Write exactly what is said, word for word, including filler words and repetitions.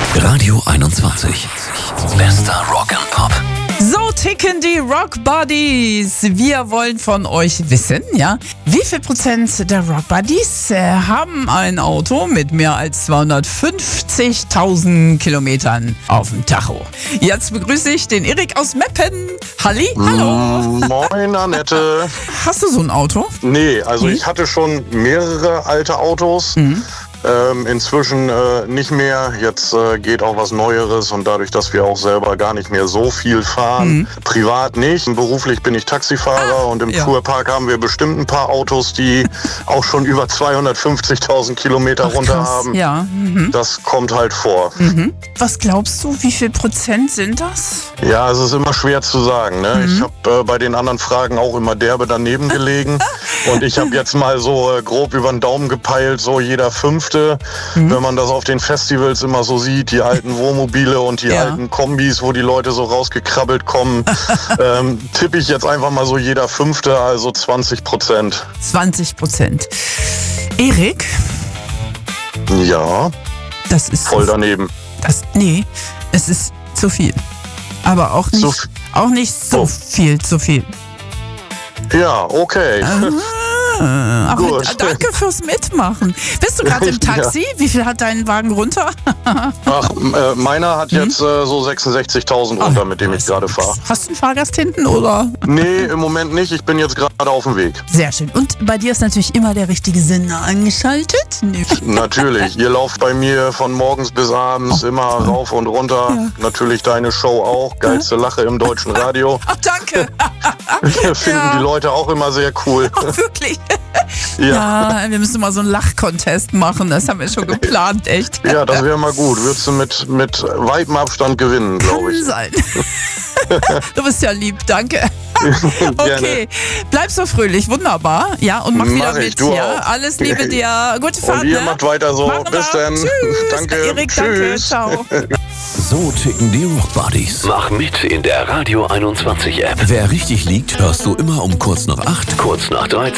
Radio einundzwanzig. Bester Rock and Pop. So ticken die Rock Buddies. Wir wollen von euch wissen, ja, wie viel Prozent der Rock Buddies äh, haben ein Auto mit mehr als zweihundertfünfzigtausend Kilometern auf dem Tacho. Jetzt begrüße ich den Erik aus Meppen. Halli, hallo. Moin, Annette. Hast du so ein Auto? Nee, also Mhm. ich hatte schon mehrere alte Autos. Mhm. Ähm, inzwischen äh, nicht mehr. Jetzt äh, geht auch was Neueres und dadurch, dass wir auch selber gar nicht mehr so viel fahren, Mhm. privat nicht. Beruflich bin ich Taxifahrer Ah, und im ja. Fuhrpark haben wir bestimmt ein paar Autos, die auch schon über zweihundertfünfzigtausend Kilometer Ach, runter krass. haben. Ja. Mhm. Das kommt halt vor. Mhm. Was glaubst du, wie viel Prozent sind das? Ja, es ist immer schwer zu sagen. Ne? Mhm. Ich habe äh, bei den anderen Fragen auch immer derbe daneben gelegen. Und ich habe jetzt mal so äh, grob über den Daumen gepeilt, so jeder Fünfte. Mhm. Wenn man das auf den Festivals immer so sieht, die alten Wohnmobile und die Ja. alten Kombis, wo die Leute so rausgekrabbelt kommen, ähm, tippe ich jetzt einfach mal so jeder Fünfte, also zwanzig Prozent. zwanzig Prozent. Erik, Ja, das ist voll daneben. Das, nee, es ist zu viel. Aber auch nicht, Zu f- auch nicht so Oh. viel zu viel. Ja, okay. Ah, aber Gut. danke fürs Mitmachen. Bist du gerade im Taxi? Wie viel hat dein Wagen runter? Ach, äh, meiner hat jetzt äh, so sechsundsechzigtausend runter, mit dem ich gerade fahre. Hast du einen Fahrgast hinten oder? Nee, im Moment nicht. Ich bin jetzt gerade auf dem Weg. Sehr schön. Und bei dir ist natürlich immer der richtige Sender angeschaltet. Nee. Natürlich. Ihr lauft bei mir von morgens bis abends immer rauf und runter. Ja. Natürlich deine Show auch. Geilste Lache im deutschen Radio. Ach, danke. Finden Ja. die Leute auch immer sehr cool. Ach, wirklich? Ja. Ja, wir müssen mal so einen Lachcontest machen. Das haben wir schon geplant, echt. Ja, das wäre mal gut. Würdest du mit, mit weitem Abstand gewinnen, glaube Kann ich. sein. Du bist ja lieb, danke. Gerne. Okay, bleib so fröhlich, wunderbar. Ja, und mach, Mach wieder ich, mit. du Ja, auch. alles Liebe dir. Gute Fahrt. Und ihr ne? macht weiter so. Machen Bis wir. dann. Tschüss. Danke. Erik, danke. Tschüss. Ciao. So ticken die Rock Buddies. Mach mit in der Radio einundzwanzig App. Wer richtig liegt, hörst du immer um kurz nach acht, Kurz nach dreizehn.